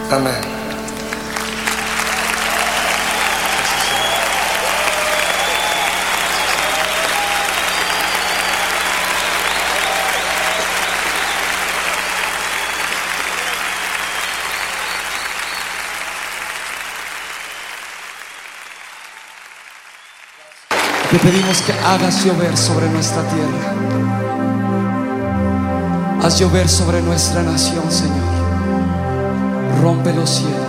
Amén. Te pedimos que hagas llover sobre nuestra tierra. Haz llover sobre nuestra nación, Señor. Rompe los cielos.